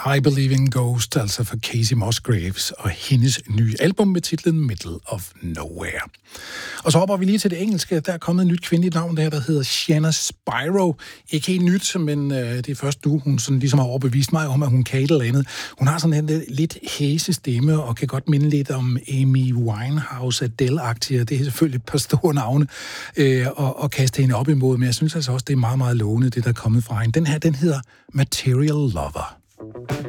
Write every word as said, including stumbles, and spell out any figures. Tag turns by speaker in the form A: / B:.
A: I Believe in Ghosts, altså for Kacey Musgraves, og hendes nye album med titlen Middle of Nowhere. Og så hopper vi lige til det engelske. Der er kommet et nyt kvindeligt navn der, der hedder Shanna Spyro. Ikke helt nyt, men øh, det er først nu, hun sådan ligesom har overbevist mig om, at hun kan et eller andet. Hun har sådan en lidt hæse stemme, og kan godt minde lidt om Amy Winehouse, Adele-agtig, og det er selvfølgelig et par store navne øh, at, at kaste hende op imod, men jeg synes altså også, det er meget, meget lovende, det der er kommet fra hende. Den her, den hedder Material Lover.